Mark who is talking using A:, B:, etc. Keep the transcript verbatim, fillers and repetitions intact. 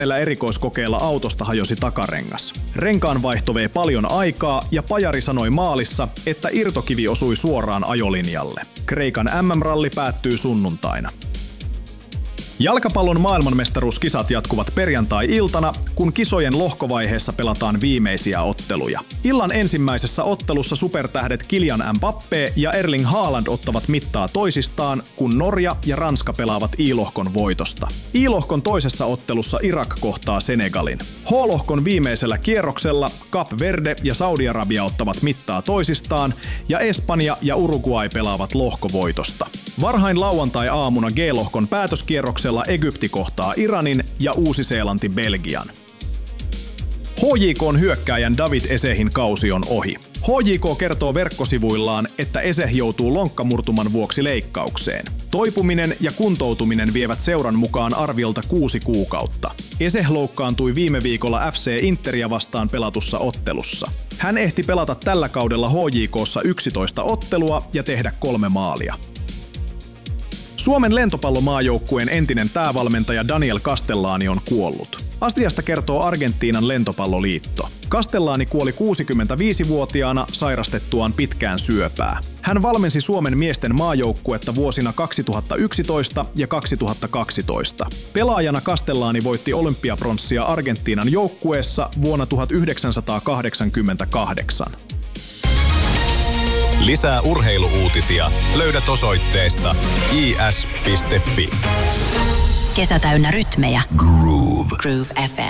A: Tällä erikoiskokeella autosta hajosi takarengas. Renkaanvaihto vei paljon aikaa ja pajari sanoi maalissa, että irtokivi osui suoraan ajolinjalle. Kreikan äm äm-ralli päättyy sunnuntaina. Jalkapallon maailmanmestaruuskisat jatkuvat perjantai-iltana, kun kisojen lohkovaiheessa pelataan viimeisiä otteluja. Illan ensimmäisessä ottelussa supertähdet Kylian Mbappé ja Erling Haaland ottavat mittaa toisistaan, kun Norja ja Ranska pelaavat I-lohkon voitosta. I-lohkon toisessa ottelussa Irak kohtaa Senegalin. H-lohkon viimeisellä kierroksella Kap Verde ja Saudi-Arabia ottavat mittaa toisistaan ja Espanja ja Uruguay pelaavat lohkovoitosta. Varhain lauantai-aamuna G-lohkon päätöskierroksella Egypti kohtaa Iranin ja Uusi-Seelanti Belgian. H J K:n hyökkääjän David Esehin kausi on ohi. H J K kertoo verkkosivuillaan, että Eseh joutuu lonkkamurtuman vuoksi leikkaukseen. Toipuminen ja kuntoutuminen vievät seuran mukaan arviolta kuusi kuukautta. Eseh loukkaantui viime viikolla F C Interia vastaan pelatussa ottelussa. Hän ehti pelata tällä kaudella H J K:ssa yksitoista ottelua ja tehdä kolme maalia. Suomen lentopallomaajoukkueen entinen päävalmentaja Daniel Castellani on kuollut. Asiasta kertoo Argentiinan lentopalloliitto. Castellani kuoli kuusikymmentäviisivuotiaana sairastettuaan pitkään syöpää. Hän valmensi Suomen miesten maajoukkuetta vuosina kaksituhattayksitoista ja kaksituhattakaksitoista. Pelaajana Castellani voitti olympiapronssia Argentiinan joukkueessa vuonna tuhatyhdeksänsataakahdeksankymmentäkahdeksan.
B: Lisää urheiluuutisia löydät osoitteesta i s piste f i.
C: Kesä täynnä rytmejä.
B: Groove.
C: Groove F M.